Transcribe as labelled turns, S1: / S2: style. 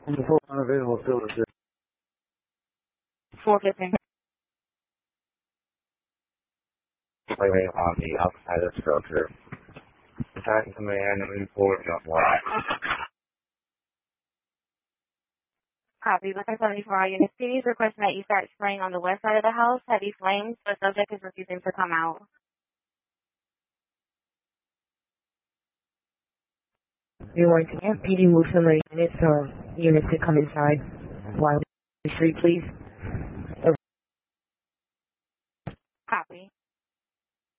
S1: Unavailable services.
S2: 415.
S3: Playway on the outside of the structure. Attack command and report not live.
S2: Copy. Looking 74 units. PD is requesting that you start spraying on the west side of the house. Heavy flames. The subject is refusing to come out.
S4: You're going to PD move some units to come inside. While street, please.